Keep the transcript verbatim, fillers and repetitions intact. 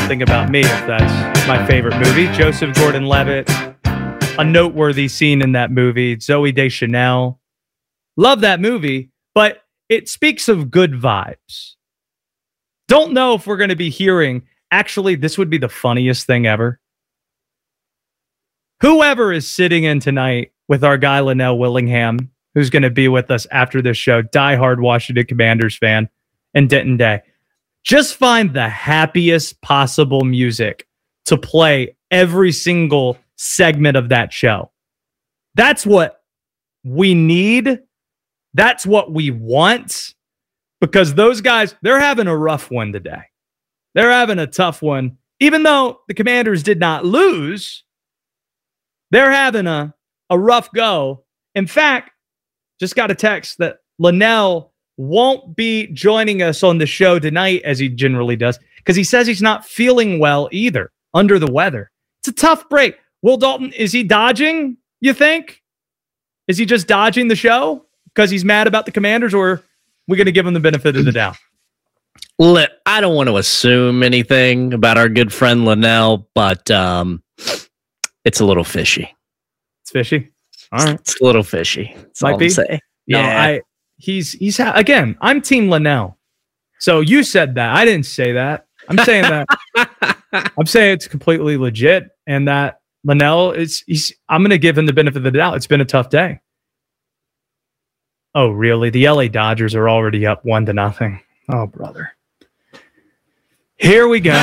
something about me if that's my favorite movie. Joseph Gordon-Levitt, a noteworthy scene in that movie. Zooey Deschanel. Love that movie, but it speaks of good vibes. Don't know if we're going to be hearing, actually, this would be the funniest thing ever. Whoever is sitting in tonight with our guy Linnell Willingham, who's going to be with us after this show, diehard Washington Commanders fan, and Denton Day, just find the happiest possible music to play every single segment of that show. That's what we need. That's what we want, because those guys, they're having a rough one today. They're having a tough one. Even though the Commanders did not lose, they're having a, a rough go. In fact, just got a text that Linnell won't be joining us on the show tonight as he generally does, because he says he's not feeling well either, under the weather. It's a tough break. Will Dalton, is he dodging, you think? Is he just dodging the show because he's mad about the Commanders, or are we going to give him the benefit of the doubt? Look, I don't want to assume anything about our good friend Linnell, but um, it's a little fishy. It's fishy? All right. It's a little fishy. That's Might all be. I'm saying. No, Yeah. I, he's, he's, ha- again, I'm Team Linnell. So you said that. I didn't say that. I'm saying that. I'm saying it's completely legit, and that Linnell is, he's, I'm going to give him the benefit of the doubt. It's been a tough day. Oh, really? The L A Dodgers are already up one to nothing. Oh, brother. Here we go.